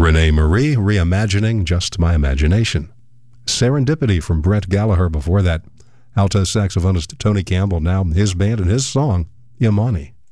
Renee Marie, Reimagining Just My Imagination. Serendipity from Brett Gallagher before that. Alto saxophonist Tony Campbell, now his band and his song, Yamani.